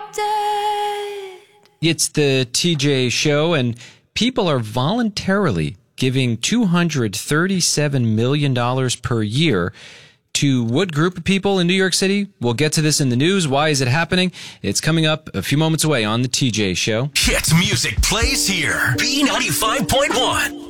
dead. It's the TJ Show, and people are voluntarily giving $237 million per year to what group of people in New York City? We'll get to this in the news. Why is it happening? It's coming up a few moments away on the TJ Show. Hit music plays here. B95.1.